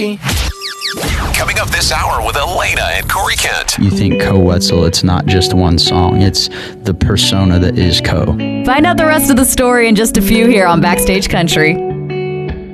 Country. Coming up this hour with Elena and Corey Kent. You think Ko Wetzel, it's not just one song, it's the persona that is Ko. Find out the rest of the story in just a few here on Backstage Country.